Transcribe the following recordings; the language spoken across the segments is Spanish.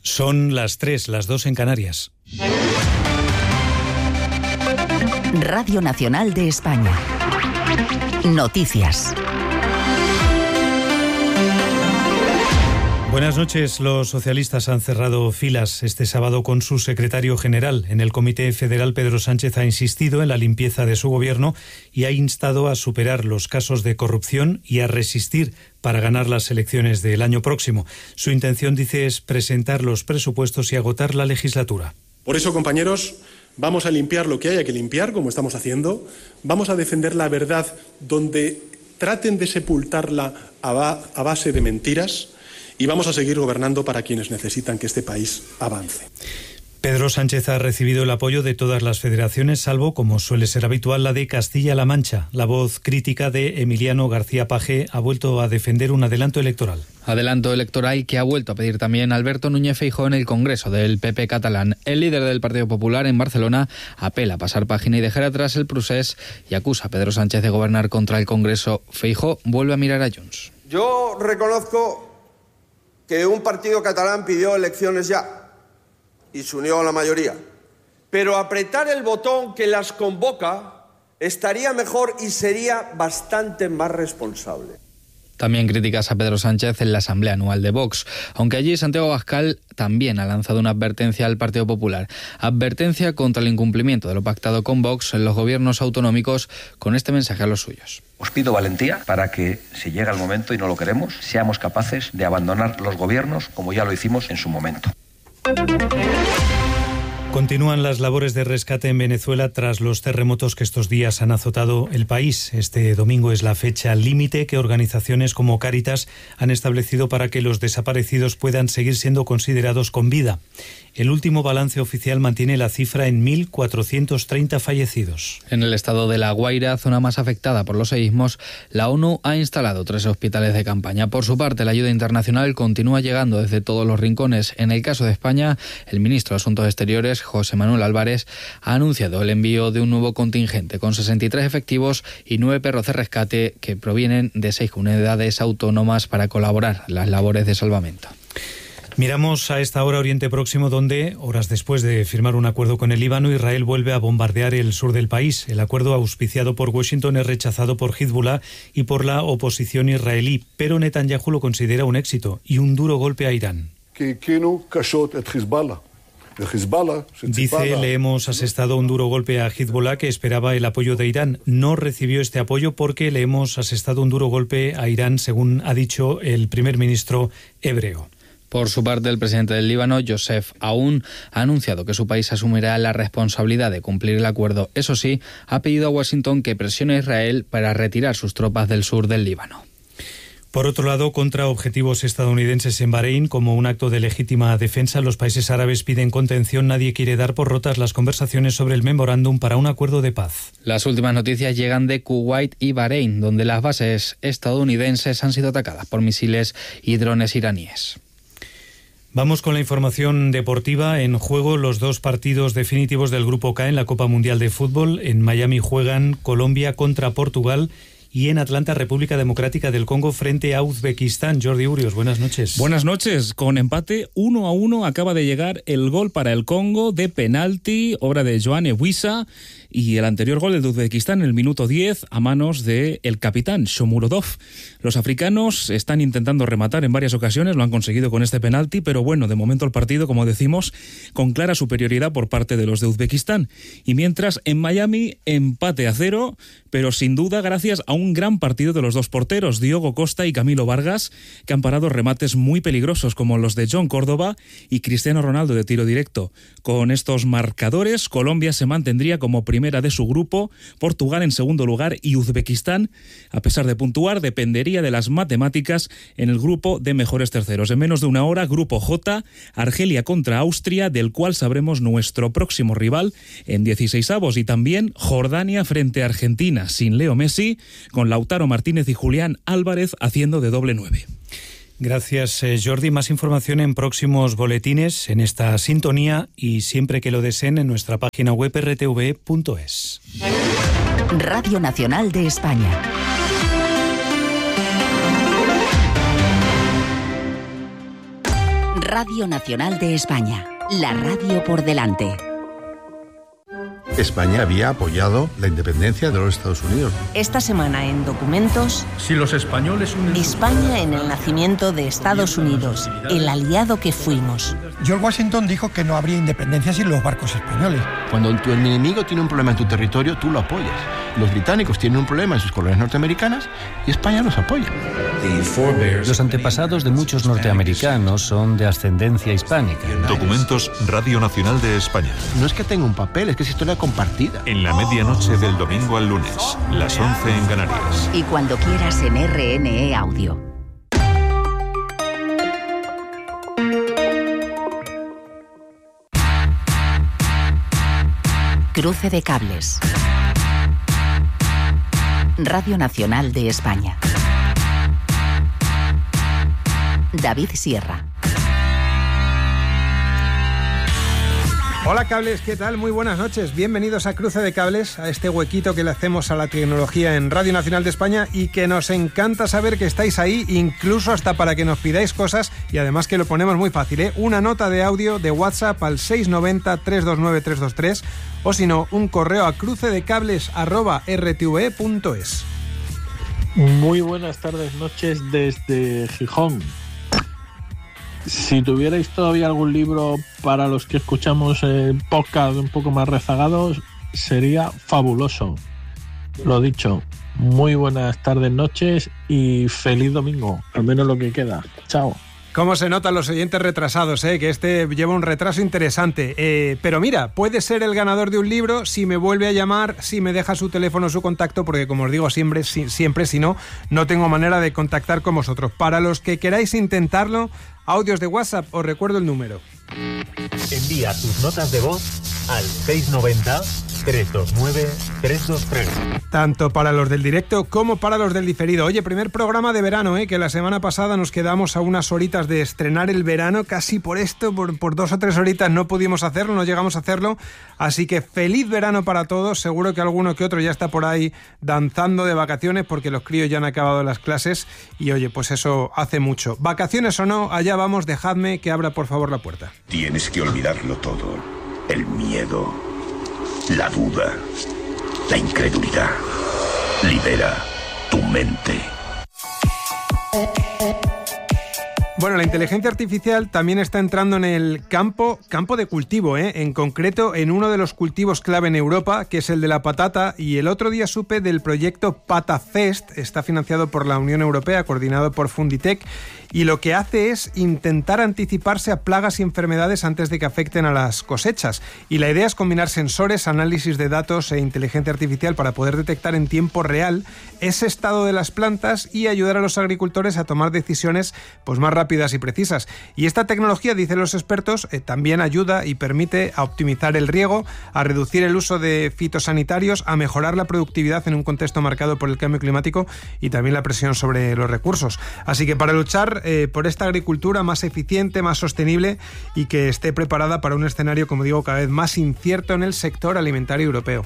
Son las 3, las 2 en Canarias. Radio Nacional de España. Noticias. Buenas noches. Los socialistas han cerrado filas este sábado con su secretario general. En el Comité Federal, Pedro Sánchez ha insistido en la limpieza de su gobierno y ha instado a superar los casos de corrupción y a resistir para ganar las elecciones del año próximo. Su intención, dice, es presentar los presupuestos y agotar la legislatura. Por eso, compañeros, vamos a limpiar lo que haya que limpiar, como estamos haciendo. Vamos a defender la verdad donde traten de sepultarla a base de mentiras. Y vamos a seguir gobernando para quienes necesitan que este país avance. Pedro Sánchez ha recibido el apoyo de todas las federaciones, salvo, como suele ser habitual, la de Castilla-La Mancha. La voz crítica de Emiliano García Paje ha vuelto a defender un adelanto electoral. Adelanto electoral que ha vuelto a pedir también Alberto Núñez Feijóo en el Congreso del PP catalán. El líder del Partido Popular en Barcelona apela a pasar página y dejar atrás el procés y acusa a Pedro Sánchez de gobernar contra el Congreso. Feijóo vuelve a mirar a Junts. Yo reconozco que un partido catalán pidió elecciones ya y se unió a la mayoría. Pero apretar el botón que las convoca estaría mejor y sería bastante más responsable. También críticas a Pedro Sánchez en la Asamblea Anual de Vox, aunque allí Santiago Abascal también ha lanzado una advertencia al Partido Popular. Advertencia contra el incumplimiento de lo pactado con Vox en los gobiernos autonómicos, con este mensaje a los suyos. Os pido valentía para que, si llega el momento y no lo queremos, seamos capaces de abandonar los gobiernos como ya lo hicimos en su momento. Continúan las labores de rescate en Venezuela tras los terremotos que estos días han azotado el país. Este domingo es la fecha límite que organizaciones como Cáritas han establecido para que los desaparecidos puedan seguir siendo considerados con vida. El último balance oficial mantiene la cifra en 1.430 fallecidos. En el estado de La Guaira, zona más afectada por los seísmos, la ONU ha instalado 3 hospitales de campaña. Por su parte, la ayuda internacional continúa llegando desde todos los rincones. En el caso de España, el ministro de Asuntos Exteriores, José Manuel Álvarez, ha anunciado el envío de un nuevo contingente con 63 efectivos y 9 perros de rescate que provienen de 6 comunidades autónomas para colaborar en las labores de salvamento. Miramos a esta hora Oriente Próximo, donde, horas después de firmar un acuerdo con el Líbano, Israel vuelve a bombardear el sur del país. El acuerdo auspiciado por Washington es rechazado por Hezbollah y por la oposición israelí, pero Netanyahu lo considera un éxito y un duro golpe a Irán. Dice, le hemos asestado un duro golpe a Hezbollah, que esperaba el apoyo de Irán. No recibió este apoyo porque le hemos asestado un duro golpe a Irán, según ha dicho el primer ministro hebreo. Por su parte, el presidente del Líbano, Youssef Aoun, ha anunciado que su país asumirá la responsabilidad de cumplir el acuerdo. Eso sí, ha pedido a Washington que presione a Israel para retirar sus tropas del sur del Líbano. Por otro lado, contra objetivos estadounidenses en Bahrein, como un acto de legítima defensa, los países árabes piden contención. Nadie quiere dar por rotas las conversaciones sobre el memorándum para un acuerdo de paz. Las últimas noticias llegan de Kuwait y Bahrein, donde las bases estadounidenses han sido atacadas por misiles y drones iraníes. Vamos con la información deportiva. En juego los 2 partidos definitivos del Grupo K en la Copa Mundial de Fútbol. En Miami juegan Colombia contra Portugal y en Atlanta, República Democrática del Congo frente a Uzbekistán. Jordi Urios, buenas noches. Buenas noches. Con empate 1-1 acaba de llegar el gol para el Congo de penalti, obra de Joanne Wissa, y el anterior gol de Uzbekistán en el minuto 10 a manos del capitán Shomurodov. Los africanos están intentando rematar en varias ocasiones, lo han conseguido con este penalti, pero bueno, de momento el partido, como decimos, con clara superioridad por parte de los de Uzbekistán. Y mientras en Miami, empate a 0, pero sin duda gracias a un gran partido de los 2 porteros, Diogo Costa y Camilo Vargas, que han parado remates muy peligrosos como los de John Córdoba y Cristiano Ronaldo de tiro directo. Con estos marcadores, Colombia se mantendría como primera de su grupo, Portugal en segundo lugar y Uzbekistán, a pesar de puntuar, dependería de las matemáticas en el grupo de mejores terceros. En menos de una hora, Grupo J, Argelia contra Austria, del cual sabremos nuestro próximo rival en 16avos, y también Jordania frente a Argentina, sin Leo Messi, con Lautaro Martínez y Julián Álvarez haciendo de doble 9. Gracias, Jordi. Más información en próximos boletines en esta sintonía y siempre que lo deseen en nuestra página web rtv.es. Radio Nacional de España. Radio Nacional de España, la radio por delante. España había apoyado la independencia de los Estados Unidos. Esta semana en Documentos, si los españoles España en el nacimiento de Estados Unidos, el aliado que fuimos. George Washington dijo que no habría independencia sin los barcos españoles. Cuando tu enemigo tiene un problema en tu territorio, tú lo apoyas. Los británicos tienen un problema en sus colonias norteamericanas y España los apoya. Los antepasados de muchos norteamericanos son de ascendencia hispánica. Documentos Radio Nacional de España. No es que tenga un papel, es que es historia compartida. En la medianoche del domingo al lunes, las 11 en Canarias. Y cuando quieras en RNE Audio. Cruce de cables. Radio Nacional de España. David Sierra. Hola cables, ¿qué tal? Muy buenas noches. Bienvenidos a Cruce de Cables, a este huequito que le hacemos a la tecnología en Radio Nacional de España y que nos encanta saber que estáis ahí, incluso hasta para que nos pidáis cosas y además que lo ponemos muy fácil, ¿eh? Una nota de audio de WhatsApp al 690-329-323 o si no, un correo a crucedecables@rtve.es. Muy buenas tardes, noches desde Gijón. Si tuvierais todavía algún libro para los que escuchamos podcast un poco más rezagados, sería fabuloso. Lo dicho, muy buenas tardes, noches y feliz domingo, al menos lo que queda. Chao. ¿Cómo se notan los oyentes retrasados, que este lleva un retraso interesante? Pero mira, puede ser el ganador de un libro si me vuelve a llamar, si me deja su teléfono, su contacto, porque como os digo siempre, si no tengo manera de contactar con vosotros. Para los que queráis intentarlo, audios de WhatsApp, os recuerdo el número. Envía tus notas de voz al 690-329-323. Tanto para los del directo como para los del diferido. Oye, primer programa de verano, que la semana pasada nos quedamos a unas horitas de estrenar el verano, casi por 2 o 3 horitas no pudimos hacerlo, no llegamos a hacerlo, así que feliz verano para todos. Seguro que alguno que otro ya está por ahí danzando de vacaciones porque los críos ya han acabado las clases y oye, pues eso hace mucho. Vacaciones o no, allá vamos, dejadme que abra por favor la puerta. Tienes que olvidarlo todo. El miedo, la duda, la incredulidad. Libera tu mente. Bueno, la inteligencia artificial también está entrando en el campo de cultivo, en concreto en uno de los cultivos clave en Europa, que es el de la patata, y el otro día supe del proyecto PataFest, está financiado por la Unión Europea, coordinado por Funditec, y lo que hace es intentar anticiparse a plagas y enfermedades antes de que afecten a las cosechas. Y la idea es combinar sensores, análisis de datos e inteligencia artificial para poder detectar en tiempo real ese estado de las plantas y ayudar a los agricultores a tomar decisiones pues más rápidas y precisas. Y esta tecnología, dicen los expertos, también ayuda y permite a optimizar el riego, a reducir el uso de fitosanitarios, a mejorar la productividad en un contexto marcado por el cambio climático y también la presión sobre los recursos. Así que para luchar por esta agricultura más eficiente, más sostenible y que esté preparada para un escenario, como digo, cada vez más incierto en el sector alimentario europeo.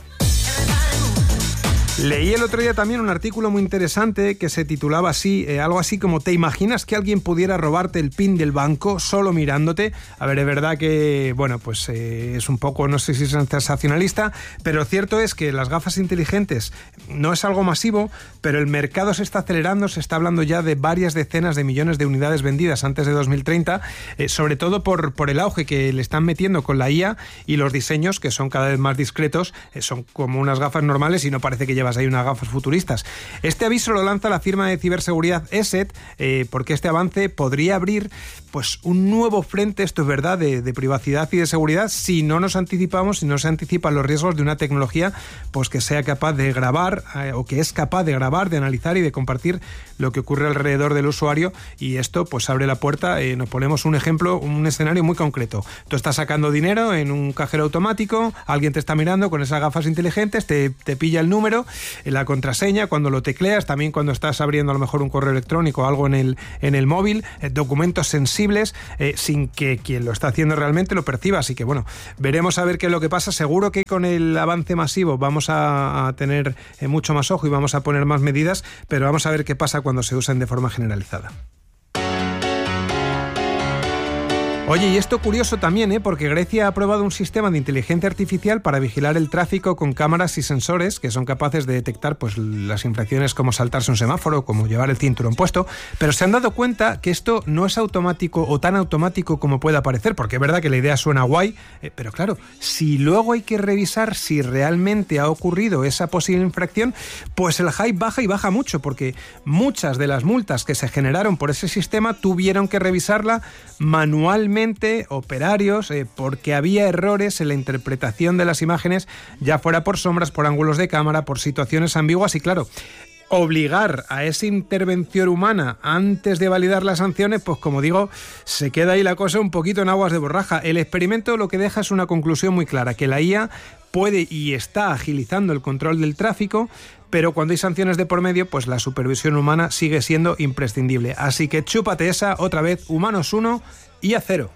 Leí el otro día también un artículo muy interesante que se titulaba así, algo así como ¿te imaginas que alguien pudiera robarte el PIN del banco solo mirándote? A ver, es verdad que, bueno, pues es un poco, no sé si es sensacionalista, pero lo cierto es que las gafas inteligentes no es algo masivo, pero el mercado se está acelerando, se está hablando ya de varias decenas de millones de unidades vendidas antes de 2030, sobre todo por el auge que le están metiendo con la IA y los diseños que son cada vez más discretos, son como unas gafas normales y no parece que llevas ahí unas gafas futuristas. Este aviso lo lanza la firma de ciberseguridad ESET porque este avance podría abrir pues un nuevo frente, esto es verdad, de privacidad y de seguridad si no nos anticipamos, si no se anticipan los riesgos de una tecnología pues que sea capaz de grabar o que es capaz de grabar, de analizar y de compartir lo que ocurre alrededor del usuario, y esto pues abre la puerta. Nos ponemos un ejemplo, un escenario muy concreto. Tú estás sacando dinero en un cajero automático, alguien te está mirando con esas gafas inteligentes, te pilla el número, la contraseña, cuando lo tecleas, también cuando estás abriendo a lo mejor un correo electrónico o algo en el móvil, documentos sensibles, sin que quien lo está haciendo realmente lo perciba. Así que bueno, veremos a ver qué es lo que pasa. Seguro que con el avance masivo vamos a tener mucho más ojo y vamos a poner más medidas, pero vamos a ver qué pasa cuando se usan de forma generalizada. Oye, y esto curioso también, porque Grecia ha aprobado un sistema de inteligencia artificial para vigilar el tráfico con cámaras y sensores que son capaces de detectar pues, las infracciones como saltarse un semáforo, como llevar el cinturón puesto, pero se han dado cuenta que esto no es automático o tan automático como pueda parecer, porque es verdad que la idea suena guay, pero claro, si luego hay que revisar si realmente ha ocurrido esa posible infracción, pues el hype baja y baja mucho, porque muchas de las multas que se generaron por ese sistema tuvieron que revisarla manualmente operarios porque había errores en la interpretación de las imágenes, ya fuera por sombras, por ángulos de cámara, por situaciones ambiguas y claro, obligar a esa intervención humana antes de validar las sanciones, pues como digo, se queda ahí la cosa un poquito en aguas de borraja. El experimento lo que deja es una conclusión muy clara, que la IA puede y está agilizando el control del tráfico, pero cuando hay sanciones de por medio, pues la supervisión humana sigue siendo imprescindible. Así que chúpate esa, otra vez, humanos 1 y a 0.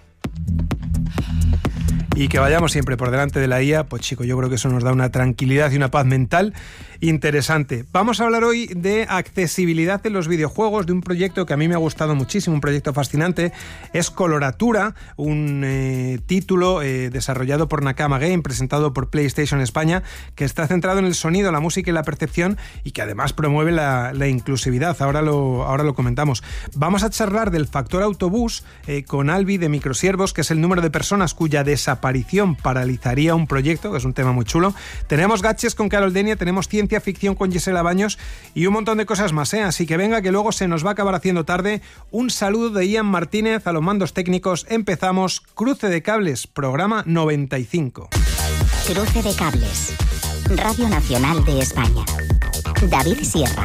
Y que vayamos siempre por delante de la IA, pues chico, yo creo que eso nos da una tranquilidad y una paz mental interesante. Vamos a hablar hoy de accesibilidad en los videojuegos, de un proyecto que a mí me ha gustado muchísimo, un proyecto fascinante. Es Coloratura, un título desarrollado por Nakama Game, presentado por PlayStation España, que está centrado en el sonido, la música y la percepción y que además promueve la inclusividad. Ahora lo comentamos. Vamos a charlar del factor autobús con Albi de Microsiervos, que es el número de personas cuya desaparición paralizaría un proyecto, que es un tema muy chulo. Tenemos Gaches con Carol Denia, tenemos ciencia ficción con Gisela Baños y un montón de cosas más, Así que venga, que luego se nos va a acabar haciendo tarde. Un saludo de Ian Martínez a los mandos técnicos. Empezamos Cruce de Cables, programa 95. Cruce de Cables, Radio Nacional de España. David Sierra.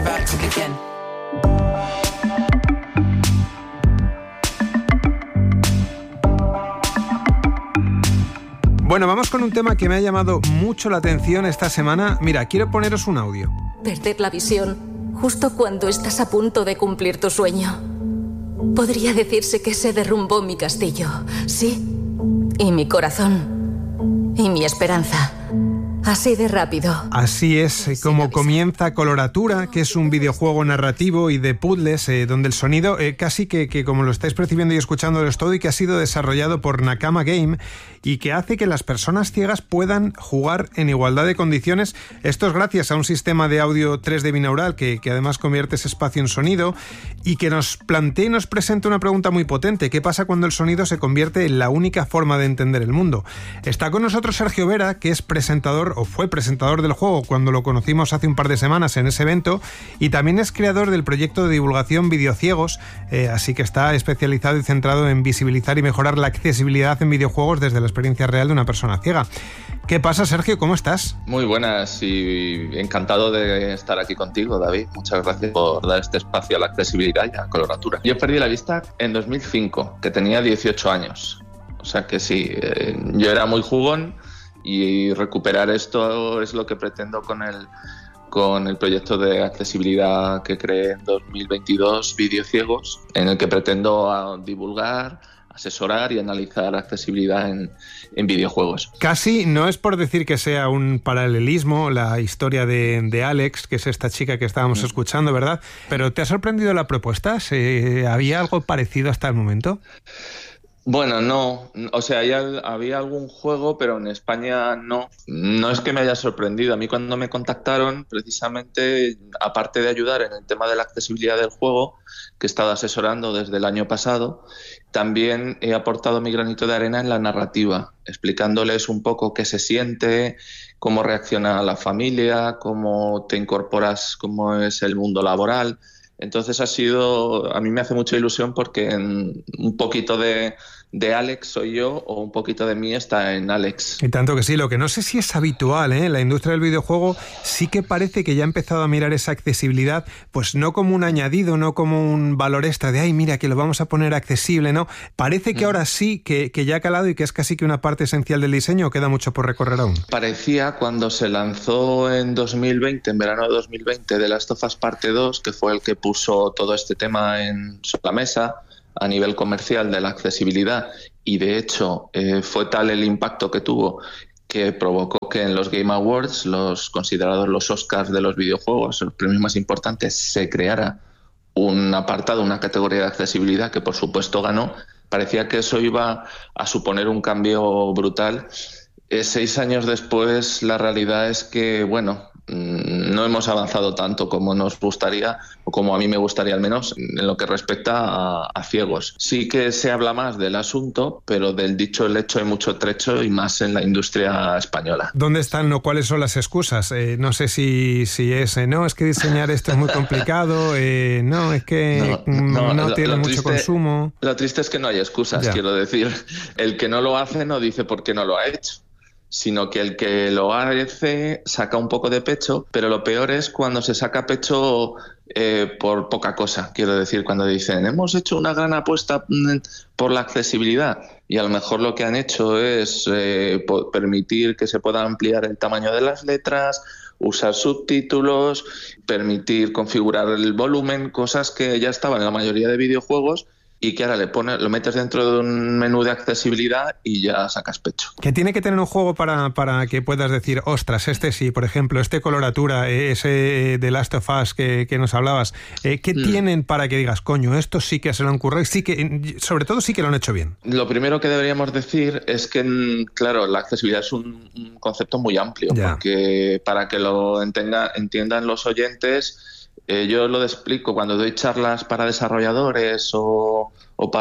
Bueno, vamos con un tema que me ha llamado mucho la atención esta semana. Mira, quiero poneros un audio. Perder la visión justo cuando estás a punto de cumplir tu sueño. Podría decirse que se derrumbó mi castillo, sí, y mi corazón, y mi esperanza. Así de rápido. Así es como comienza Coloratura, que es un videojuego narrativo y de puzzles donde el sonido casi que como lo estáis percibiendo y escuchándolo es todo, y que ha sido desarrollado por Nakama Game y que hace que las personas ciegas puedan jugar en igualdad de condiciones. Esto es gracias a un sistema de audio 3D binaural que además convierte ese espacio en sonido y que nos plantea y nos presenta una pregunta muy potente. ¿Qué pasa cuando el sonido se convierte en la única forma de entender el mundo? Está con nosotros Sergio Vera, que es presentador o fue presentador del juego cuando lo conocimos hace un par de semanas en ese evento, y también es creador del proyecto de divulgación Videociegos, así que está especializado y centrado en visibilizar y mejorar la accesibilidad en videojuegos desde la experiencia real de una persona ciega. ¿Qué pasa, Sergio? ¿Cómo estás? Muy buenas y encantado de estar aquí contigo, David. Muchas gracias por dar este espacio a la accesibilidad y a la coloratura. Yo perdí la vista en 2005, que tenía 18 años. O sea que sí, yo era muy jugón y recuperar esto es lo que pretendo con el proyecto de accesibilidad que creé en 2022, Videociegos, en el que pretendo divulgar, asesorar y analizar accesibilidad en videojuegos. Casi no es por decir que sea un paralelismo la historia de Alex, que es esta chica que estábamos escuchando, ¿verdad? Pero ¿te ha sorprendido la propuesta? ¿Había algo parecido hasta el momento? Bueno, no. O sea, había algún juego, pero en España no. No es que me haya sorprendido. A mí cuando me contactaron, precisamente, aparte de ayudar en el tema de la accesibilidad del juego, que he estado asesorando desde el año pasado, también he aportado mi granito de arena en la narrativa, explicándoles un poco qué se siente, cómo reacciona la familia, cómo te incorporas, cómo es el mundo laboral. Entonces a mí me hace mucha ilusión porque un poquito de Alex soy yo o un poquito de mí está en Alex. Y tanto que sí, lo que no sé si es habitual, ¿eh? La industria del videojuego sí que parece que ya ha empezado a mirar esa accesibilidad, pues no como un añadido, no como un valor extra de, ay, mira, que lo vamos a poner accesible, ¿no? Parece que ahora sí, que ya ha calado y que es casi que una parte esencial del diseño, ¿o queda mucho por recorrer aún? Parecía cuando se lanzó en 2020, en verano de 2020, The Last of Us Parte 2, que fue el que puso todo este tema sobre la mesa a nivel comercial de la accesibilidad, y de hecho fue tal el impacto que tuvo que provocó que en los Game Awards, los considerados los Oscars de los videojuegos, los premios más importantes, se creara un apartado, una categoría de accesibilidad que por supuesto ganó, parecía que eso iba a suponer un cambio brutal. 6 años después, la realidad es que, bueno, no hemos avanzado tanto como nos gustaría, o como a mí me gustaría al menos, en lo que respecta a ciegos. Sí que se habla más del asunto, pero del dicho el hecho hay mucho trecho, y más en la industria española. ¿Dónde están o cuáles son las excusas? No sé si es, no, es que diseñar esto es muy complicado, no, es que no tiene mucho consumo. Lo triste es que no hay excusas, quiero decir. El que no lo hace no dice por qué no lo ha hecho, sino que el que lo hace saca un poco de pecho, pero lo peor es cuando se saca pecho por poca cosa. Quiero decir, cuando dicen, hemos hecho una gran apuesta por la accesibilidad, y a lo mejor lo que han hecho es permitir que se pueda ampliar el tamaño de las letras, usar subtítulos, permitir configurar el volumen, cosas que ya estaban en la mayoría de videojuegos y que ahora lo metes dentro de un menú de accesibilidad y ya sacas pecho. ¿Qué tiene que tener un juego para que puedas decir, ostras, este sí, por ejemplo, este Coloratura, ese de Last of Us que nos hablabas, ¿qué tienen para que digas, coño, esto sí que se lo han currado, sí que, sobre todo sí que lo han hecho bien? Lo primero que deberíamos decir es que, claro, la accesibilidad es un concepto muy amplio, porque para que lo entiendan los oyentes, yo lo explico cuando doy charlas para desarrolladores o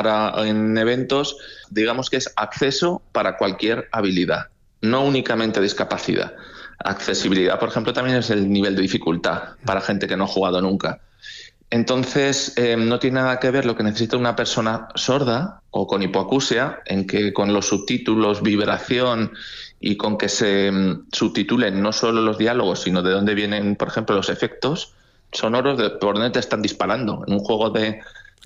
en eventos, digamos que es acceso para cualquier habilidad, no únicamente discapacidad. Accesibilidad, por ejemplo, también es el nivel de dificultad para gente que no ha jugado nunca. Entonces, no tiene nada que ver lo que necesita una persona sorda o con hipoacusia, en que con los subtítulos, vibración y con que se subtitulen no solo los diálogos, sino de dónde vienen, por ejemplo, los efectos sonoros, de por dónde te están disparando. En un juego de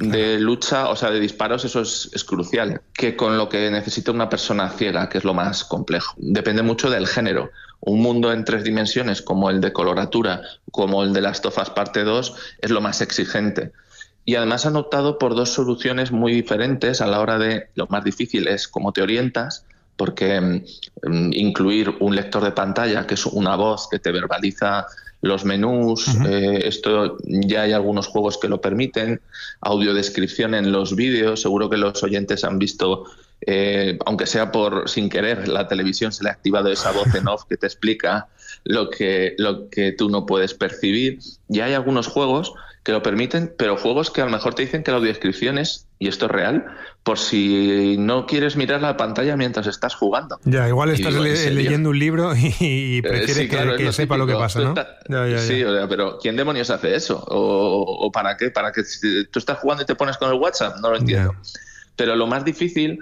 lucha, o sea, de disparos, eso es crucial. Que con lo que necesita una persona ciega, que es lo más complejo. Depende mucho del género. Un mundo en 3 dimensiones, como el de Coloratura, como el de Last of Us Parte 2, es lo más exigente. Y además han optado por 2 soluciones muy diferentes a la hora de... Lo más difícil es cómo te orientas, porque incluir un lector de pantalla, que es una voz que te verbaliza los menús, esto ya hay algunos juegos que lo permiten, audiodescripción en los vídeos, seguro que los oyentes han visto, aunque sea sin querer, la televisión se le ha activado esa voz en off que te explica lo que tú no puedes percibir. Ya hay algunos juegos que lo permiten, pero juegos que a lo mejor te dicen que la audiodescripción es, y esto es real, por si no quieres mirar la pantalla mientras estás jugando. Ya, igual estás leyendo un libro y prefieres que sepa lo que pasa, ¿no? Sí, pero ¿quién demonios hace eso? ¿O para qué? ¿Para que si tú estás jugando y te pones con el WhatsApp? No lo entiendo. Pero lo más difícil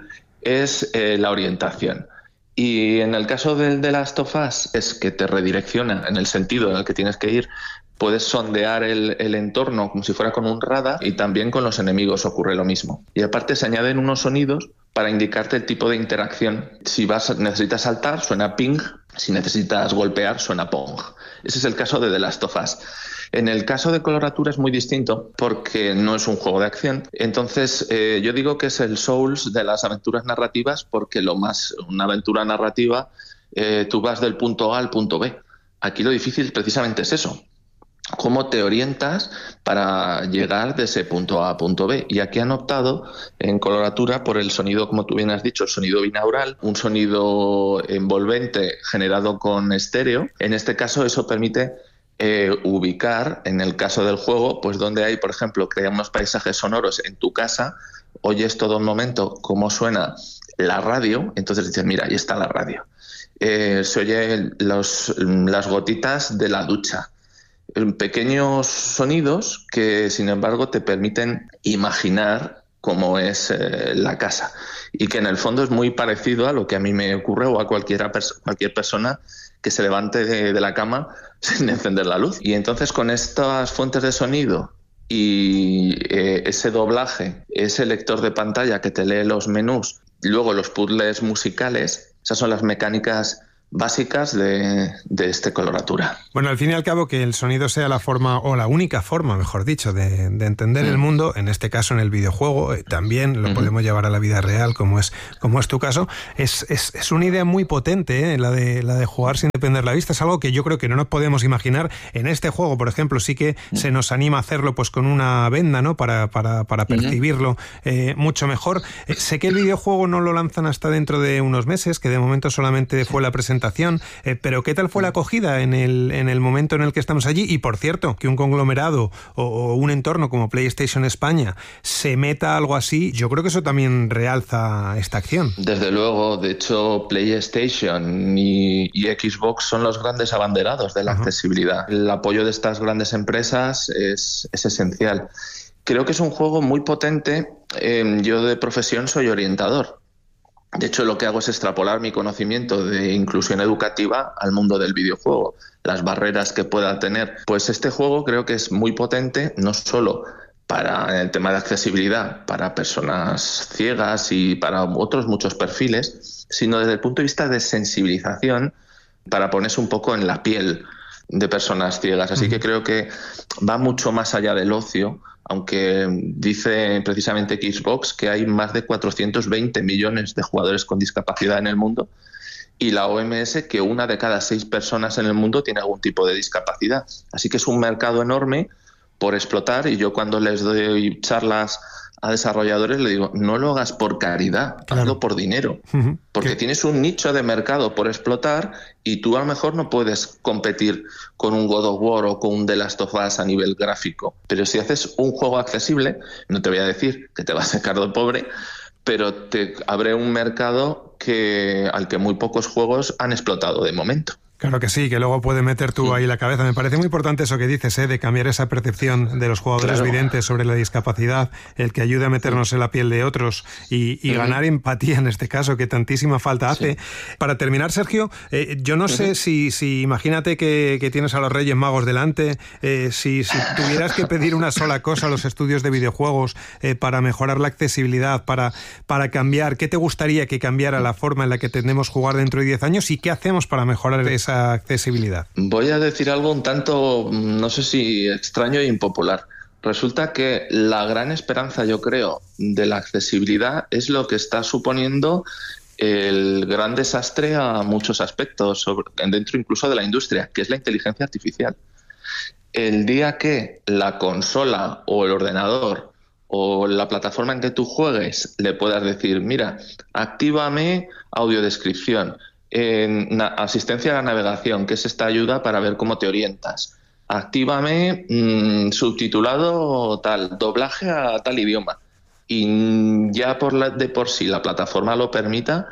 es la orientación. Y en el caso del de Last of Us es que te redirecciona en el sentido en el que tienes que ir. Puedes sondear el entorno como si fuera con un radar, y también con los enemigos ocurre lo mismo. Y aparte se añaden unos sonidos para indicarte el tipo de interacción. Si necesitas saltar, suena ping. Si necesitas golpear, suena pong. Ese es el caso de The Last of Us. En el caso de Coloratura es muy distinto porque no es un juego de acción. Entonces, yo digo que es el Souls de las aventuras narrativas, porque una aventura narrativa, tú vas del punto A al punto B. Aquí lo difícil precisamente es eso. ¿Cómo te orientas para llegar de ese punto A a punto B? Y aquí han optado en Coloratura por el sonido, como tú bien has dicho, el sonido binaural, un sonido envolvente generado con estéreo. En este caso eso permite ubicar, en el caso del juego, pues donde hay, por ejemplo, crea unos paisajes sonoros en tu casa, oyes todo un momento cómo suena la radio, entonces dices, mira, ahí está la radio. Se oye las gotitas de la ducha. Pequeños sonidos que, sin embargo, te permiten imaginar cómo es la casa, y que en el fondo es muy parecido a lo que a mí me ocurre, o a cualquier persona que se levante de la cama sin encender la luz. Y entonces, con estas fuentes de sonido y ese doblaje, ese lector de pantalla que te lee los menús, luego los puzzles musicales, esas son las mecánicas básicas de esta coloratura. Bueno, al fin y al cabo, que el sonido sea la forma, o la única forma, mejor dicho, de entender el mundo, en este caso en el videojuego, también lo podemos llevar a la vida real, como es tu caso, es una idea muy potente, la de jugar sin depender la vista. Es algo que yo creo que no nos podemos imaginar. En este juego, por ejemplo, sí que se nos anima a hacerlo pues con una venda, ¿no? Para percibirlo mucho mejor. Sé que el videojuego no lo lanzan hasta dentro de unos meses, que de momento solamente fue la presentación, pero ¿qué tal fue la acogida en el momento en el que estamos allí? Y por cierto, que un conglomerado o un entorno como PlayStation España se meta algo así, yo creo que eso también realza esta acción. Desde luego, de hecho PlayStation y Xbox son los grandes abanderados de la accesibilidad. El apoyo de estas grandes empresas es esencial. Creo que es un juego muy potente. Yo de profesión soy orientador. De hecho, lo que hago es extrapolar mi conocimiento de inclusión educativa al mundo del videojuego, las barreras que pueda tener. Pues este juego creo que es muy potente, no solo para el tema de accesibilidad, para personas ciegas y para otros muchos perfiles, sino desde el punto de vista de sensibilización, para ponerse un poco en la piel de personas ciegas. Así que creo que va mucho más allá del ocio, aunque dice precisamente Xbox que hay más de 420 millones de jugadores con discapacidad en el mundo, y la OMS que 1 de cada 6 personas en el mundo tiene algún tipo de discapacidad. Así que es un mercado enorme por explotar, y yo cuando les doy charlas a desarrolladores le digo, no lo hagas por caridad, hazlo por dinero, porque tienes un nicho de mercado por explotar y tú a lo mejor no puedes competir con un God of War o con un The Last of Us a nivel gráfico, pero si haces un juego accesible, no te voy a decir que te va a sacar de pobre, pero te abre un mercado al que muy pocos juegos han explotado de momento. Claro que sí, que luego puedes meter tú ahí la cabeza. Me parece muy importante eso que dices, de cambiar esa percepción de los jugadores videntes sobre la discapacidad, el que ayude a meternos en la piel de otros y ganar empatía en este caso, que tantísima falta hace. Para terminar, Sergio, yo no sé si imagínate que tienes a los Reyes Magos delante, si tuvieras que pedir una sola cosa a los estudios de videojuegos para mejorar la accesibilidad, para cambiar, ¿qué te gustaría que cambiara la forma en la que tendemos jugar dentro de 10 años y qué hacemos para mejorar esa accesibilidad? Voy a decir algo un tanto, no sé si extraño e impopular. Resulta que la gran esperanza, yo creo, de la accesibilidad es lo que está suponiendo el gran desastre a muchos aspectos, dentro incluso de la industria, que es la inteligencia artificial. El día que la consola o el ordenador o la plataforma en que tú juegues le puedas decir, mira, actívame audiodescripción, asistencia a la navegación, que es esta ayuda para ver cómo te orientas, actívame subtitulado tal, doblaje a tal idioma, y ya de por sí la plataforma lo permita,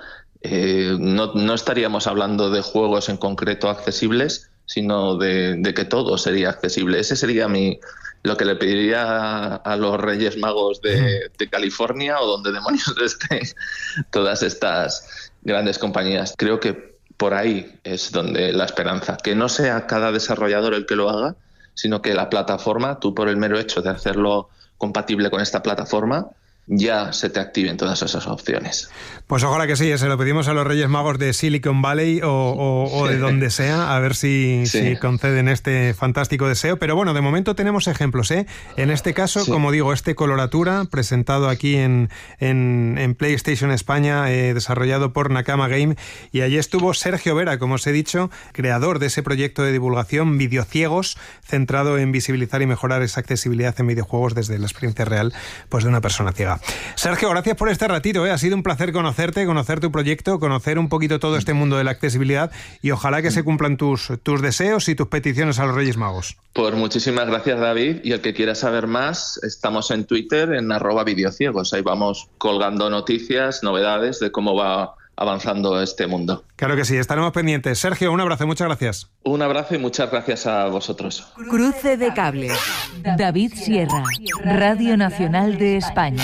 no estaríamos hablando de juegos en concreto accesibles, sino de que todo sería accesible. Ese sería lo que le pediría a los Reyes Magos de California o donde demonios estén todas estas grandes compañías. Creo que por ahí es donde la esperanza, que no sea cada desarrollador el que lo haga, sino que la plataforma, tú por el mero hecho de hacerlo compatible con esta plataforma, ya se te activen todas esas opciones. Pues ojalá que sí, se lo pedimos a los Reyes Magos de Silicon Valley o de donde sea, a ver si conceden este fantástico deseo. Pero bueno, de momento tenemos ejemplos, En este caso, como digo, coloratura, presentado aquí en PlayStation España, desarrollado por Nakama Game, y allí estuvo Sergio Vera, como os he dicho, creador de ese proyecto de divulgación Videociegos, centrado en visibilizar y mejorar esa accesibilidad en videojuegos desde la experiencia real, pues de una persona ciega. Sergio, gracias por este ratito, Ha sido un placer conocerte, conocer tu proyecto, conocer un poquito todo este mundo de la accesibilidad, y ojalá que se cumplan tus deseos y tus peticiones a los Reyes Magos. Pues muchísimas gracias, David, y el que quiera saber más, estamos en Twitter en @videociegos. Ahí vamos colgando noticias, novedades de cómo va avanzando este mundo. Claro que sí, estaremos pendientes. Sergio, un abrazo, muchas gracias. Un abrazo y muchas gracias a vosotros. Cruce de cables. David Sierra, Radio Nacional de España.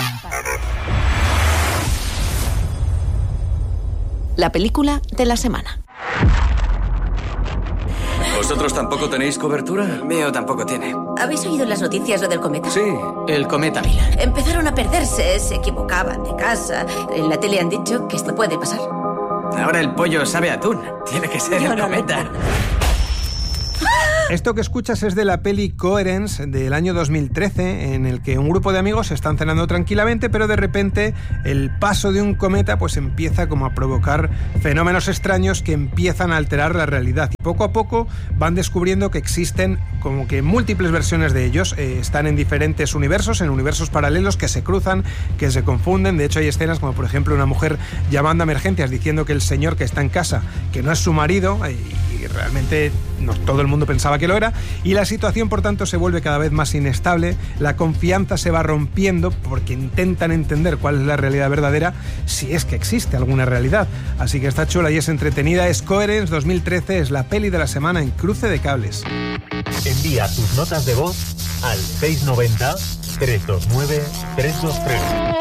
La película de la semana. ¿Vosotros tampoco tenéis cobertura? Mío tampoco tiene. ¿Habéis oído en las noticias lo del cometa? Sí, el cometa Miller. Empezaron a perderse, se equivocaban de casa. En la tele han dicho que esto puede pasar. Ahora el pollo sabe a atún. Tiene que ser el cometa. Esto que escuchas es de la peli Coherence del año 2013, en el que un grupo de amigos están cenando tranquilamente, pero de repente el paso de un cometa pues empieza como a provocar fenómenos extraños que empiezan a alterar la realidad. Y poco a poco van descubriendo que existen como que múltiples versiones de ellos. Están en diferentes universos, en universos paralelos que se cruzan, que se confunden. De hecho, hay escenas como, por ejemplo, una mujer llamando a emergencias diciendo que el señor que está en casa, que no es su marido, y realmente no todo el mundo pensaba que lo era, y la situación por tanto se vuelve cada vez más inestable, la confianza se va rompiendo porque intentan entender cuál es la realidad verdadera, si es que existe alguna realidad. Así que está chula y es entretenida. Es Coherence 2013, es la peli de la semana en Cruce de Cables. Envía tus notas de voz al 690-329-323.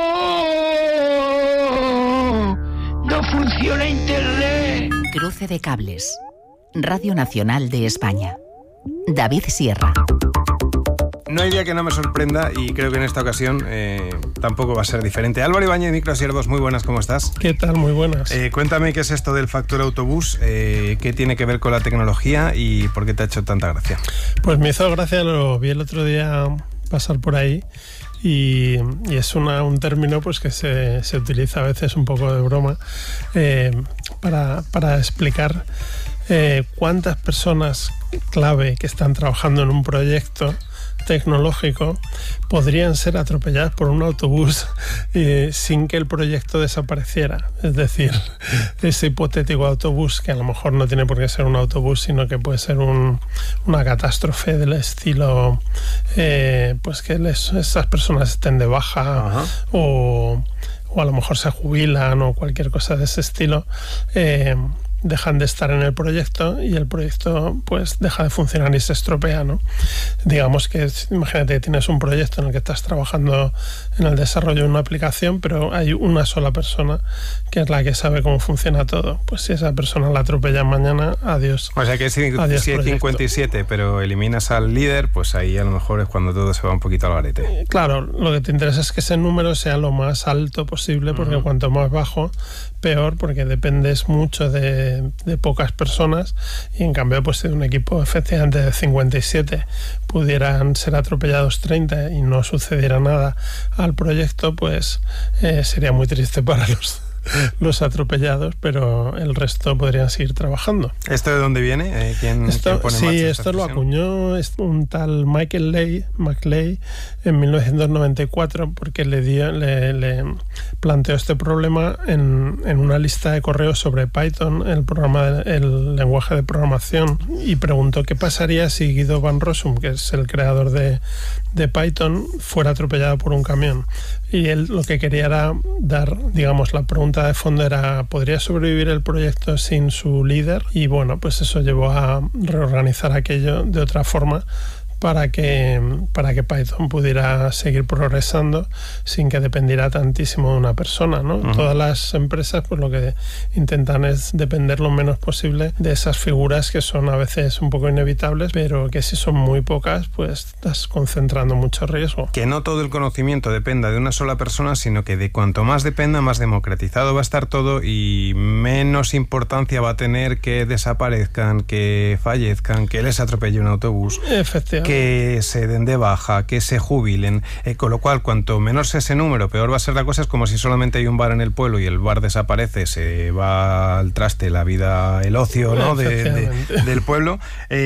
¡No funciona Internet! Cruce de Cables. Radio Nacional de España. David Sierra. No hay día que no me sorprenda y creo que en esta ocasión tampoco va a ser diferente. Álvaro Ibáñez, Microsiervos, muy buenas, ¿cómo estás? ¿Qué tal? Muy buenas. Cuéntame qué es esto del factor autobús, qué tiene que ver con la tecnología y por qué te ha hecho tanta gracia. Pues me hizo gracia, lo vi el otro día pasar por ahí y es un término pues que se utiliza a veces un poco de broma para explicar cuántas personas clave que están trabajando en un proyecto tecnológico podrían ser atropelladas por un autobús sin que el proyecto desapareciera. Es decir, ese hipotético autobús, que a lo mejor no tiene por qué ser un autobús, sino que puede ser una catástrofe del estilo pues que esas personas estén de baja o a lo mejor se jubilan o cualquier cosa de ese estilo, dejan de estar en el proyecto y el proyecto pues deja de funcionar y se estropea, ¿no? Digamos que imagínate que tienes un proyecto en el que estás trabajando en el desarrollo de una aplicación, pero hay una sola persona que es la que sabe cómo funciona todo. Pues si esa persona la atropellan mañana, adiós. O sea que si hay 57, pero eliminas al líder, pues ahí a lo mejor es cuando todo se va un poquito al garete. Claro, lo que te interesa es que ese número sea lo más alto posible, porque cuanto más bajo, peor, porque dependes mucho de pocas personas, y en cambio pues de un equipo efectivamente de 57 pudieran ser atropellados 30 y no sucediera nada al proyecto, pues sería muy triste para los atropellados, pero el resto podrían seguir trabajando. ¿Esto de dónde viene? ¿Quién pone en marcha esto lo acuñó un tal Michael Maclay en 1994, porque le planteó este problema en una lista de correos sobre Python, el lenguaje de programación, y preguntó qué pasaría si Guido van Rossum, que es el creador de Python, fuera atropellado por un camión. Y él lo que quería era dar, digamos, la pregunta de fondo era, ¿podría sobrevivir el proyecto sin su líder? Y bueno, pues eso llevó a reorganizar aquello de otra forma para que Python pudiera seguir progresando sin que dependiera tantísimo de una persona, ¿no? Todas las empresas pues lo que intentan es depender lo menos posible de esas figuras que son a veces un poco inevitables, pero que si son muy pocas pues estás concentrando mucho riesgo. Que no todo el conocimiento dependa de una sola persona, sino que de cuanto más dependa, más democratizado va a estar todo y menos importancia va a tener que desaparezcan, que fallezcan, que les atropelle un autobús. Efectivamente. Que se den de baja, que se jubilen, con lo cual cuanto menor sea ese número, peor va a ser la cosa. Es como si solamente hay un bar en el pueblo y el bar desaparece, se va al traste la vida, el ocio, ¿no? del pueblo.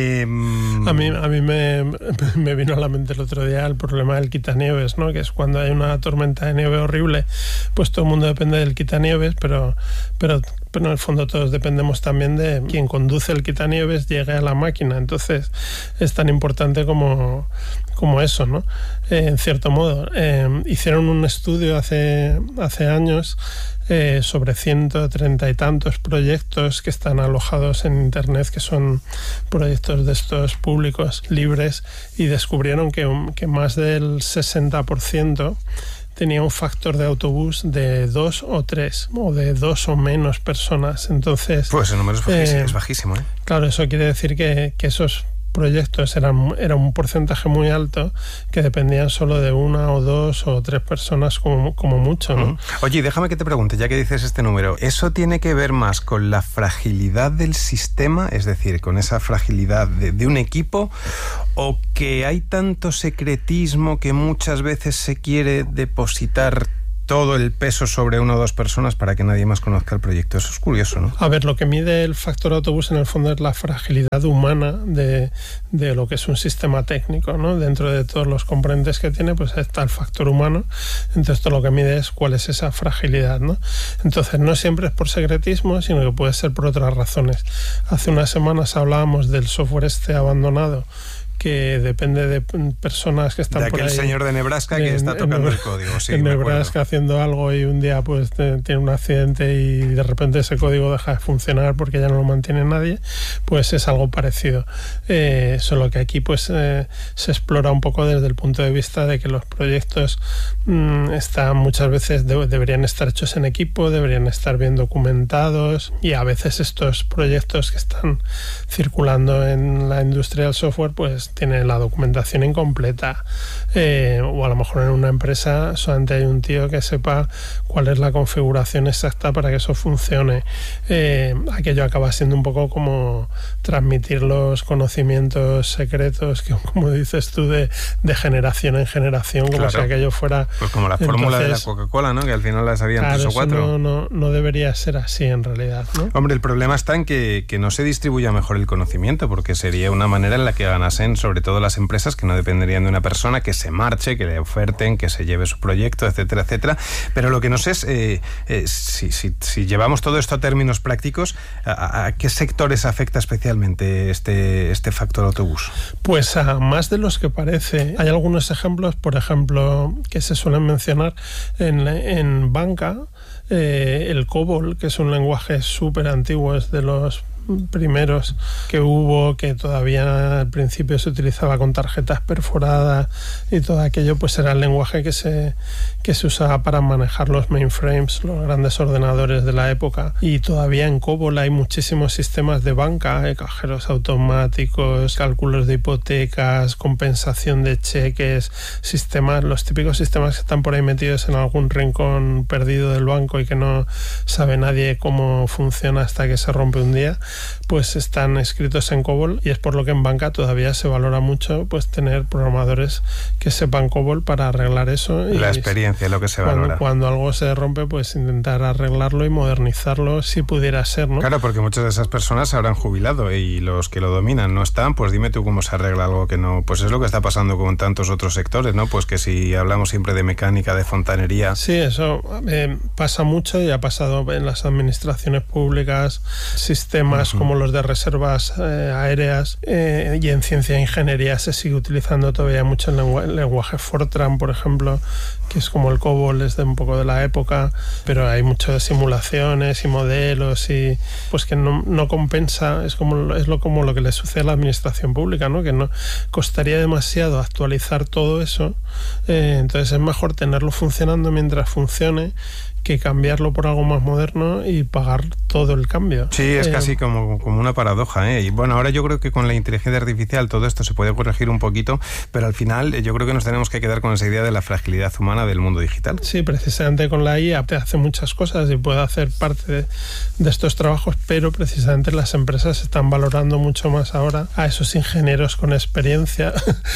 A mí me vino a la mente el otro día el problema del quitanieves, ¿no? Que es cuando hay una tormenta de nieve horrible, pues todo el mundo depende del quitanieves, pero en el fondo todos dependemos también de quien conduce el quitanieves llegue a la máquina. Entonces es tan importante como eso, ¿no? En cierto modo. Hicieron un estudio hace años sobre 130 y tantos proyectos que están alojados en Internet, que son proyectos de estos públicos libres, y descubrieron que más del 60% tenía un factor de autobús de 2 o 3, o de 2 o menos personas. Entonces, pues el número es bajísimo, ¿eh? Claro, eso quiere decir que esos proyectos era un porcentaje muy alto que dependían solo de 1 o 2 o 3 personas como mucho, ¿no? Oye, déjame que te pregunte, ya que dices este número, ¿eso tiene que ver más con la fragilidad del sistema, es decir, con esa fragilidad de un equipo, o que hay tanto secretismo que muchas veces se quiere depositar todo el peso sobre 1 o 2 personas para que nadie más conozca el proyecto? Eso es curioso, ¿no? A ver, lo que mide el factor autobús en el fondo es la fragilidad humana de lo que es un sistema técnico, ¿no? Dentro de todos los componentes que tiene, pues está el factor humano. Entonces todo lo que mide es cuál es esa fragilidad, ¿no? Entonces no siempre es por secretismo, sino que puede ser por otras razones. Hace unas semanas hablábamos del software abandonado, que depende de personas que están por ahí. De aquel señor de Nebraska que está tocando el código. Sí, en Nebraska haciendo algo y un día pues tiene un accidente y de repente ese código deja de funcionar porque ya no lo mantiene nadie. Pues es algo parecido. Solo que aquí pues se explora un poco desde el punto de vista de que los proyectos están muchas veces deberían estar hechos en equipo, deberían estar bien documentados, y a veces estos proyectos que están circulando en la industria del software pues tiene la documentación incompleta, o a lo mejor en una empresa solamente hay un tío que sepa cuál es la configuración exacta para que eso funcione. Aquello acaba siendo un poco como transmitir los conocimientos secretos que, como dices tú, de generación en generación, como claro, si aquello fuera... Pues como la fórmula de la Coca-Cola, ¿no? Que al final la sabían 3 o 4. No debería ser así en realidad, ¿no? Hombre, el problema está en que no se distribuya mejor el conocimiento, porque sería una manera en la que ganasen sobre todo las empresas que no dependerían de una persona, que se marche, que le oferten, que se lleve su proyecto, etcétera, etcétera. Pero lo que no sé es si llevamos todo esto a términos prácticos, ¿a qué sectores afecta especialmente este factor autobús? Pues a más de los que parece. Hay algunos ejemplos, por ejemplo, que se suelen mencionar en banca, el COBOL, que es un lenguaje súper antiguo, es de los primeros que hubo, que todavía al principio se utilizaba con tarjetas perforadas y todo aquello, pues era el lenguaje que se usaba para manejar los mainframes, los grandes ordenadores de la época. Y todavía en COBOL hay muchísimos sistemas de banca, cajeros automáticos, cálculos de hipotecas, compensación de cheques, sistemas, los típicos sistemas que están por ahí metidos en algún rincón perdido del banco y que no sabe nadie cómo funciona hasta que se rompe un día, pues están escritos en COBOL, y es por lo que en banca todavía se valora mucho pues tener programadores que sepan COBOL para arreglar eso. Y la experiencia es lo que se valora. Cuando algo se rompe, pues intentar arreglarlo y modernizarlo si pudiera ser, ¿no? Claro, porque muchas de esas personas se habrán jubilado y los que lo dominan no están, pues dime tú cómo se arregla algo que no... Pues es lo que está pasando con tantos otros sectores, ¿no? Pues que si hablamos siempre de mecánica, de fontanería... Sí, eso pasa mucho y ha pasado en las administraciones públicas, sistemas como los de reservas aéreas, y en ciencia e ingeniería se sigue utilizando todavía mucho el lenguaje Fortran, por ejemplo, que es como el COBOL, es de un poco de la época, pero hay muchas simulaciones y modelos y pues que no compensa, como lo que le sucede a la administración pública, ¿no? Que no costaría demasiado actualizar todo eso, entonces es mejor tenerlo funcionando mientras funcione que cambiarlo por algo más moderno y pagar todo el cambio. Sí, es casi como una paradoja, ¿eh? Y bueno, ahora yo creo que con la inteligencia artificial todo esto se puede corregir un poquito, pero al final yo creo que nos tenemos que quedar con esa idea de la fragilidad humana del mundo digital. Sí, precisamente con la IA te hace muchas cosas y puede hacer parte de estos trabajos, pero precisamente las empresas están valorando mucho más ahora a esos ingenieros con experiencia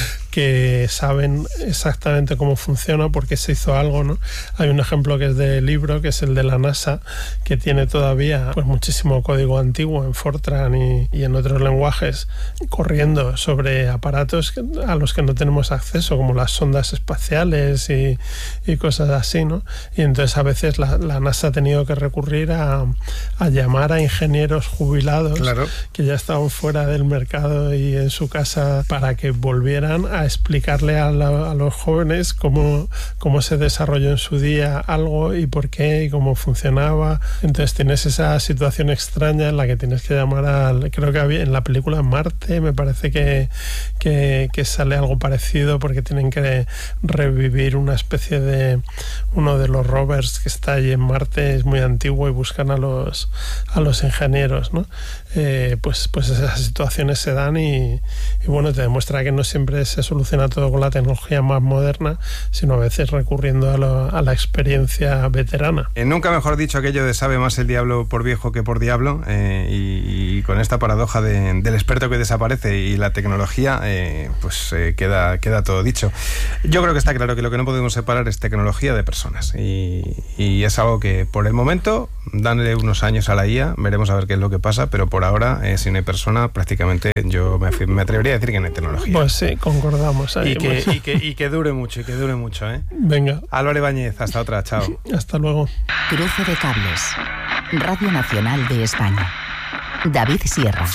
que saben exactamente cómo funciona, por qué se hizo algo, ¿no? Hay un ejemplo que es de libro, que es el de la NASA, que tiene todavía pues muchísimo código antiguo en Fortran y en otros lenguajes corriendo sobre aparatos a los que no tenemos acceso, como las sondas espaciales y cosas así, ¿no? Y entonces a veces la NASA ha tenido que recurrir a llamar a ingenieros jubilados, claro, que ya estaban fuera del mercado y en su casa, para que volvieran a a explicarle a los jóvenes cómo se desarrolló en su día algo y por qué y cómo funcionaba. Entonces tienes esa situación extraña en la que tienes que llamar creo que había en la película Marte, me parece que sale algo parecido, porque tienen que revivir una especie de uno de los rovers que está allí en Marte, es muy antiguo, y buscan a los ingenieros, ¿no? Pues esas situaciones se dan y bueno, te demuestra que no siempre se soluciona todo con la tecnología más moderna, sino a veces recurriendo a la experiencia veterana. Nunca mejor dicho aquello de sabe más el diablo por viejo que por diablo, y con esta paradoja del experto que desaparece y la tecnología, queda todo dicho. Yo creo que está claro que lo que no podemos separar es tecnología de personas, y es algo que por el momento, danle unos años a la IA, veremos a ver qué es lo que pasa, pero por ahora, si no hay persona, prácticamente yo me atrevería a decir que no hay tecnología. Pues sí, concordamos ahí. Y que dure mucho, ¿eh? Venga. Álvaro Ibáñez, hasta otra, chao. Hasta luego. Cruce de cables. Radio Nacional de España. David Sierra.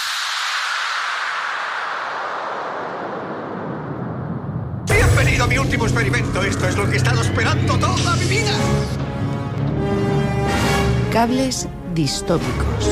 Bienvenido a mi último experimento. Esto es lo que he estado esperando toda mi vida. Cables distópicos.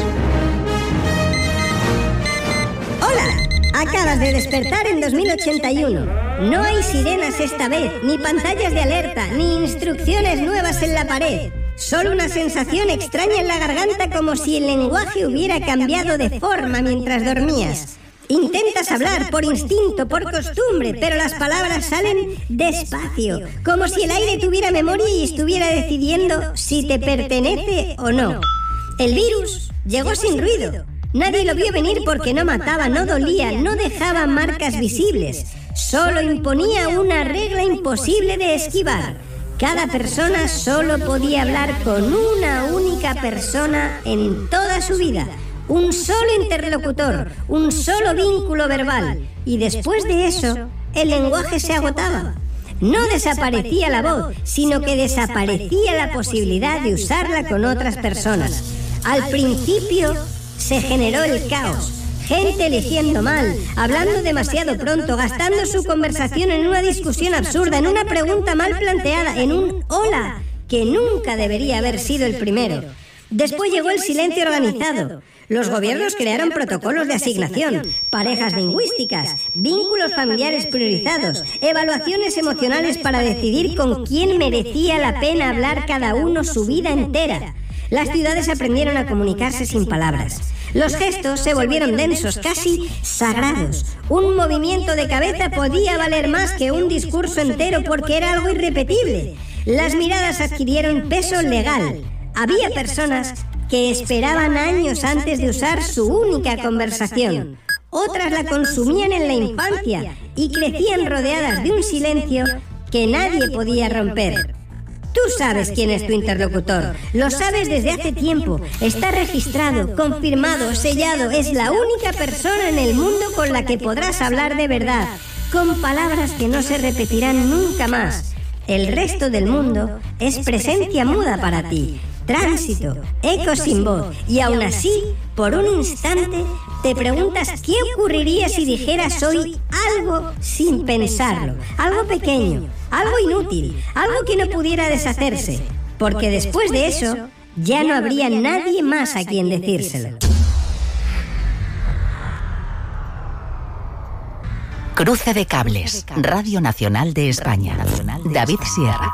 Hola, acabas de despertar en 2081. No hay sirenas esta vez, ni pantallas de alerta, ni instrucciones nuevas en la pared. Solo una sensación extraña en la garganta, como si el lenguaje hubiera cambiado de forma mientras dormías. Intentas hablar por instinto, por costumbre, pero las palabras salen despacio, como si el aire tuviera memoria y estuviera decidiendo si te pertenece o no. El virus llegó sin ruido. Nadie lo vio venir porque no mataba, no dolía, no dejaba marcas visibles. Solo imponía una regla imposible de esquivar. Cada persona solo podía hablar con una única persona en toda su vida. Un solo interlocutor, un solo vínculo verbal. Y después de eso, el lenguaje se agotaba. No desaparecía la voz, sino que desaparecía la posibilidad de usarla con otras personas. Al principio se generó el caos. Gente eligiendo mal, hablando demasiado pronto, gastando su conversación en una discusión absurda, en una pregunta mal planteada, en un hola que nunca debería haber sido el primero. Después llegó el silencio organizado. Los gobiernos crearon protocolos de asignación, parejas lingüísticas, vínculos familiares priorizados, evaluaciones emocionales para decidir con quién merecía la pena hablar cada uno su vida entera. Las ciudades aprendieron a comunicarse sin palabras. Los gestos se volvieron densos, casi sagrados. Un movimiento de cabeza podía valer más que un discurso entero porque era algo irrepetible. Las miradas adquirieron peso legal. Había personas que esperaban años antes de usar su única conversación. Otras la consumían en la infancia y crecían rodeadas de un silencio que nadie podía romper. Tú sabes quién es tu interlocutor, lo sabes desde hace tiempo, está registrado, confirmado, sellado, es la única persona en el mundo con la que podrás hablar de verdad, con palabras que no se repetirán nunca más. El resto del mundo es presencia muda para ti, tránsito, eco sin voz, y aún así, por un instante, te preguntas qué ocurriría si dijeras hoy algo sin pensarlo, algo pequeño, algo inútil, algo que no pudiera deshacerse, porque después de eso ya no habría nadie más a quien decírselo. Cruce de cables, Radio Nacional de España. David Sierra.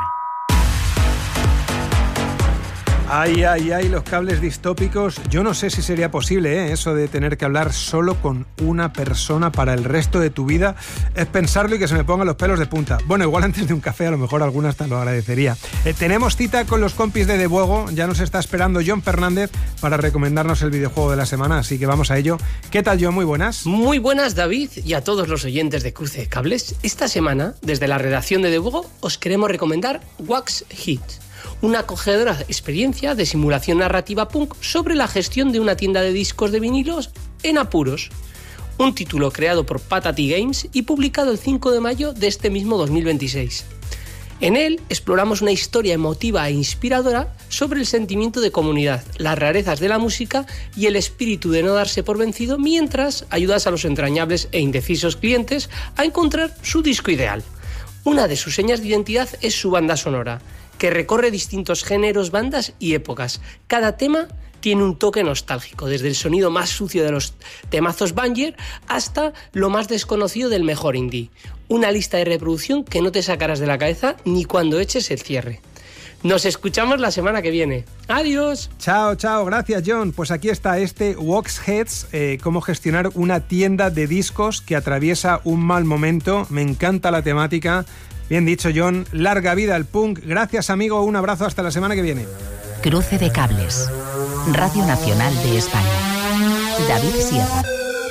Ay, los cables distópicos. Yo no sé si sería posible, eso de tener que hablar solo con una persona para el resto de tu vida. Es pensarlo y que se me pongan los pelos de punta. Bueno, igual antes de un café a lo mejor alguna hasta lo agradecería. Tenemos cita con los compis de Debuego. Ya nos está esperando John Fernández para recomendarnos el videojuego de la semana, así que vamos a ello. ¿Qué tal, John? Muy buenas. Muy buenas, David, y a todos los oyentes de Cruce de Cables. Esta semana, desde la redacción de Debuego, os queremos recomendar Wax Hit, una acogedora experiencia de simulación narrativa punk sobre la gestión de una tienda de discos de vinilos en apuros. Un título creado por Patati Games y publicado el 5 de mayo de este mismo 2026. En él exploramos una historia emotiva e inspiradora sobre el sentimiento de comunidad, las rarezas de la música y el espíritu de no darse por vencido mientras ayudas a los entrañables e indecisos clientes a encontrar su disco ideal. Una de sus señas de identidad es su banda sonora, que recorre distintos géneros, bandas y épocas. Cada tema tiene un toque nostálgico, desde el sonido más sucio de los temazos banger hasta lo más desconocido del mejor indie. Una lista de reproducción que no te sacarás de la cabeza ni cuando eches el cierre. Nos escuchamos la semana que viene. ¡Adiós! Chao, gracias John. Pues aquí está este Wax Heads, cómo gestionar una tienda de discos que atraviesa un mal momento. Me encanta la temática. Bien dicho, John. Larga vida al punk. Gracias, amigo. Un abrazo hasta la semana que viene. Cruce de cables. Radio Nacional de España. David Sierra.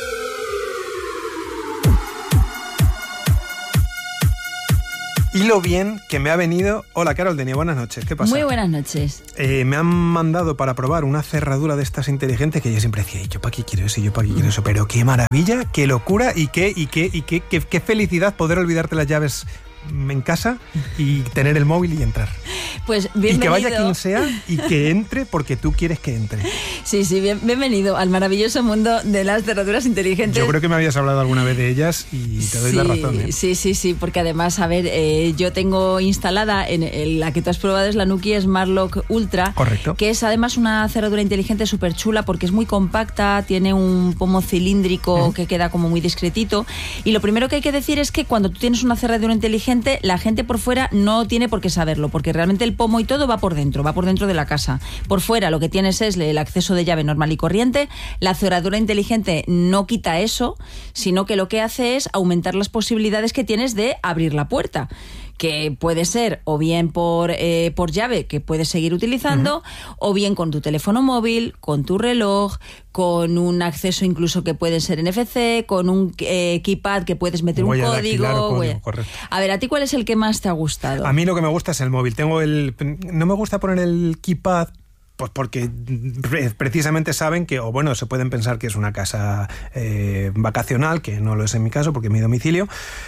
Y lo bien que me ha venido... Hola, Carol Denia, buenas noches. ¿Qué pasa? Muy buenas noches. Me han mandado para probar una cerradura de estas inteligentes que yo siempre decía, ¿yo para qué quiero eso? ¿Yo para qué quiero eso? Pero qué maravilla, qué locura y qué felicidad poder olvidarte las llaves en casa y tener el móvil y entrar. Pues bienvenido. Y que vaya quien sea y que entre porque tú quieres que entre. Sí, bienvenido al maravilloso mundo de las cerraduras inteligentes. Yo creo que me habías hablado alguna vez de ellas y te doy la razón. Sí, porque además, a ver, yo tengo instalada, la que tú has probado es la Nuki Smart Lock Ultra. Correcto. Que es además una cerradura inteligente súper chula porque es muy compacta, tiene un pomo cilíndrico que queda como muy discretito. Y lo primero que hay que decir es que cuando tú tienes una cerradura inteligente, la gente por fuera no tiene por qué saberlo, porque realmente el pomo y todo va por dentro de la casa. Por fuera lo que tienes es el acceso de llave normal y corriente. La cerradura inteligente no quita eso, sino que lo que hace es aumentar las posibilidades que tienes de abrir la puerta, que puede ser o bien por llave, que puedes seguir utilizando, o bien con tu teléfono móvil, con tu reloj, con un acceso incluso que puede ser NFC, con un keypad que puedes meter un código. Correcto. A ver, ¿a ti cuál es el que más te ha gustado? A mí lo que me gusta es el móvil. No me gusta poner el keypad, pues porque precisamente saben que, o bueno, se pueden pensar que es una casa vacacional, que no lo es en mi caso porque es mi domicilio,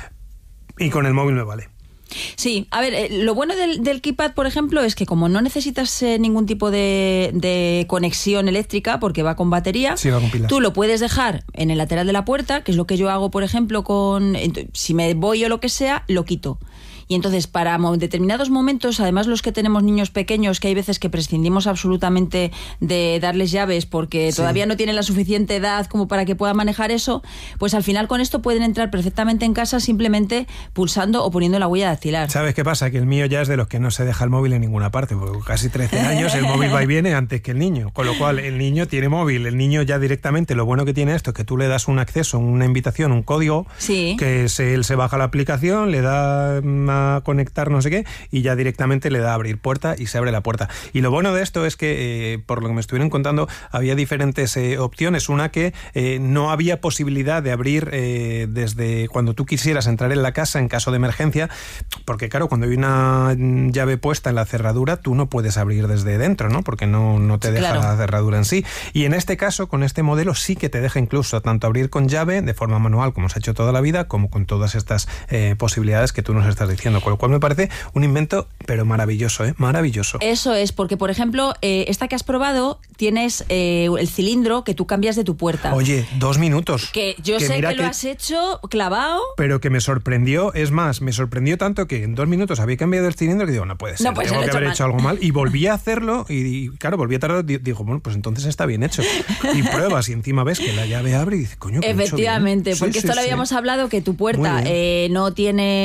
y con el móvil me vale. Sí, a ver, lo bueno del keypad, por ejemplo, es que como no necesitas ningún tipo de conexión eléctrica, porque va con batería, sí, va con pilas. Tú lo puedes dejar en el lateral de la puerta, que es lo que yo hago, por ejemplo, si me voy o lo que sea, lo quito. Y entonces, para determinados momentos, además los que tenemos niños pequeños, que hay veces que prescindimos absolutamente de darles llaves porque todavía no tienen la suficiente edad como para que puedan manejar eso, pues al final con esto pueden entrar perfectamente en casa simplemente pulsando o poniendo la huella dactilar. ¿Sabes qué pasa? Que el mío ya es de los que no se deja el móvil en ninguna parte, porque casi 13 años el móvil va y viene antes que el niño, con lo cual el niño tiene móvil, el niño ya directamente, lo bueno que tiene esto es que tú le das un acceso, una invitación, un código, que él se baja la aplicación, le da a conectar no sé qué y ya directamente le da a abrir puerta y se abre la puerta. Y lo bueno de esto es que, por lo que me estuvieron contando, había diferentes opciones. Una que no había posibilidad de abrir desde cuando tú quisieras entrar en la casa en caso de emergencia, porque claro, cuando hay una llave puesta en la cerradura, tú no puedes abrir desde dentro, ¿no? Porque no te deja la cerradura en sí. Y en este caso, con este modelo, sí que te deja incluso tanto abrir con llave, de forma manual, como se ha hecho toda la vida, como con todas estas posibilidades que tú nos estás diciendo. Con lo cual me parece un invento, pero maravilloso, maravilloso. Eso es, porque por ejemplo, esta que has probado, tienes el cilindro que tú cambias de tu puerta. Oye, 2 minutos. Que yo sé que lo has hecho clavado. Pero que me sorprendió, es más, me sorprendió tanto que en 2 minutos había cambiado el cilindro que digo, no puede ser, no, pues tengo que haber hecho algo mal. Y volví a hacerlo y claro, volví a tardar, digo, bueno, pues entonces está bien hecho. Y pruebas y encima ves que la llave abre y dices, coño, efectivamente, porque esto lo habíamos hablado, que tu puerta no tiene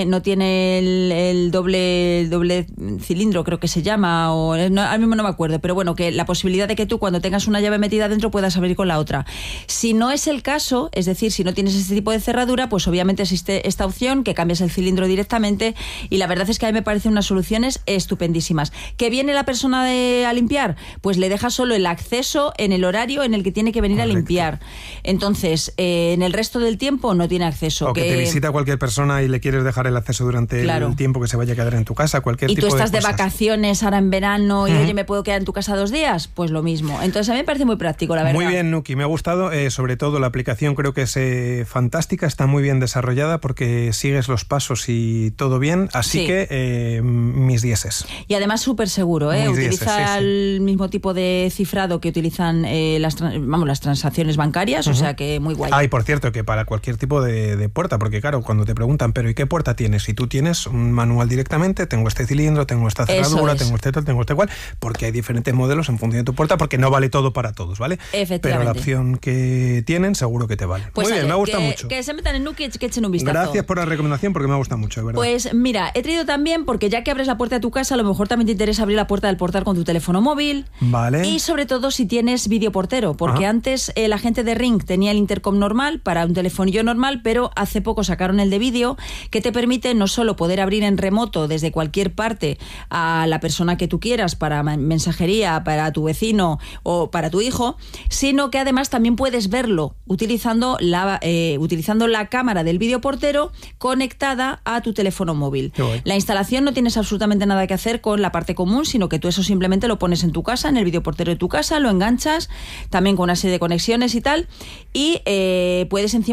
el doble cilindro, creo que se llama, o no, ahora mismo no me acuerdo, pero bueno, que la posibilidad de que tú cuando tengas una llave metida dentro puedas abrir con la otra. Si no es el caso, es decir, si no tienes este tipo de cerradura, pues obviamente existe esta opción, que cambias el cilindro directamente, y la verdad es que a mí me parecen unas soluciones estupendísimas. ¿Que viene la persona a limpiar? Pues le deja solo el acceso en el horario en el que tiene que venir a limpiar. Entonces, en el resto del tiempo no tiene acceso. O que te visita cualquier persona y le quieres dejar el acceso durante el el tiempo que se vaya a quedar en tu casa, cualquier tipo de cosas. Y tú estás de vacaciones ahora en verano y oye, ¿me puedo quedar en tu casa 2 días? Pues lo mismo. Entonces a mí me parece muy práctico, la verdad. Muy bien, Nuki, me ha gustado, sobre todo la aplicación creo que es fantástica, está muy bien desarrollada porque sigues los pasos y todo bien, así que mis dieces. Y además súper seguro, utiliza el mismo tipo de cifrado que utilizan las transacciones bancarias, o sea que muy guay. Y por cierto, que para cualquier tipo de puerta, porque claro, cuando te preguntan, pero ¿y qué puerta tienes? Si tú tienes un manual directamente, tengo este cilindro, tengo esta cerradura, tengo este tal, tengo este cual, porque hay diferentes modelos en función de tu puerta, porque no vale todo para todos, ¿vale? Efectivamente. Pero la opción que tienen seguro que te vale. Pues muy bien, me ha gustado mucho. Que se metan en Nuki, que echen un vistazo. Gracias por la recomendación, porque me ha gustado mucho, de verdad. Pues mira, he traído también, porque ya que abres la puerta de tu casa, a lo mejor también te interesa abrir la puerta del portal con tu teléfono móvil. Vale. Y sobre todo si tienes videoportero, porque antes la gente de Ring tenía el intercom normal para un telefonillo normal, pero hace poco sacaron el de vídeo, que te permite no solo poder abrir en remoto desde cualquier parte a la persona que tú quieras para mensajería, para tu vecino o para tu hijo, sino que además también puedes verlo utilizando la cámara del videoportero conectada a tu teléfono móvil. La instalación no tienes absolutamente nada que hacer con la parte común, sino que tú eso simplemente lo pones en tu casa, en el videoportero de tu casa, lo enganchas también con una serie de conexiones y tal, y puedes encima